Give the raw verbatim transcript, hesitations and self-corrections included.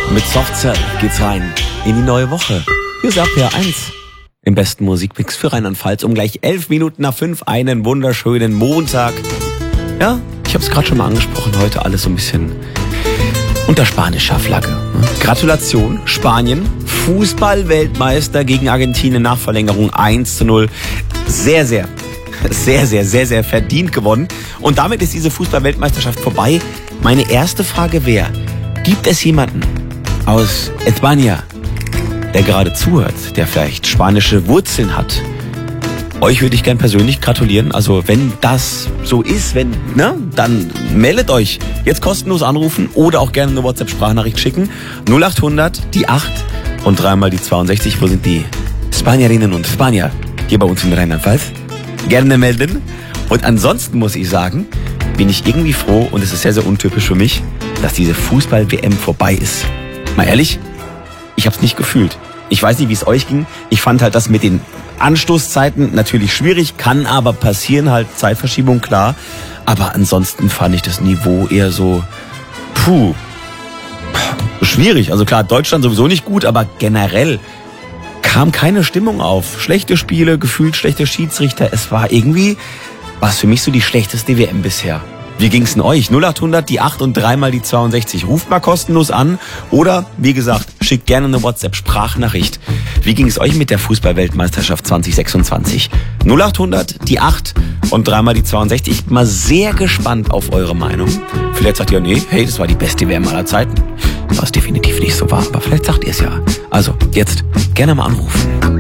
Mit Soft Cell geht's rein in die neue Woche. Hier ist R P R eins. Im besten Musikmix für Rheinland-Pfalz um gleich elf Minuten nach fünf. Einen wunderschönen Montag. Ja, ich habe es gerade schon mal angesprochen. Heute alles so ein bisschen unter spanischer Flagge. Gratulation, Spanien. Fußball-Weltmeister gegen Argentinien nach Verlängerung eins zu null. Sehr, sehr, sehr, sehr, sehr, sehr verdient gewonnen. Und damit ist diese Fußball-Weltmeisterschaft vorbei. Meine erste Frage wäre, gibt es jemanden aus España, der gerade zuhört, der vielleicht spanische Wurzeln hat? Euch würde ich gern persönlich gratulieren. Also wenn das so ist, wenn, ne, dann meldet euch. Jetzt kostenlos anrufen oder auch gerne eine WhatsApp-Sprachnachricht schicken. null acht hundert, die acht und dreimal die zweiundsechzig. Wo sind die Spanierinnen und Spanier hier bei uns in Rheinland-Pfalz? Gerne melden. Und ansonsten muss ich sagen, bin ich irgendwie froh, und es ist sehr, sehr untypisch für mich, dass diese Fußball-W M vorbei ist. Mal ehrlich, ich hab's nicht gefühlt. Ich weiß nicht, wie es euch ging. Ich fand halt das mit den Anstoßzeiten natürlich schwierig, kann aber passieren, halt Zeitverschiebung, klar. Aber ansonsten fand ich das Niveau eher so, puh, schwierig. Also klar, Deutschland sowieso nicht gut, aber generell kam keine Stimmung auf. Schlechte Spiele, gefühlt schlechte Schiedsrichter. Es war irgendwie, war es für mich so die schlechteste W M bisher. Wie ging's denn euch? null acht hundert, die acht und dreimal die zweiundsechzig. Ruft mal kostenlos an oder, wie gesagt, schickt gerne eine WhatsApp-Sprachnachricht. Wie ging's euch mit der Fußball-Weltmeisterschaft zwanzig sechsundzwanzig? null acht hundert, die acht und dreimal die zweiundsechzig. Ich bin mal sehr gespannt auf eure Meinung. Vielleicht sagt ihr, nee, hey, das war die beste W M aller Zeiten. Was definitiv nicht so war, aber vielleicht sagt ihr es ja. Also, jetzt gerne mal anrufen.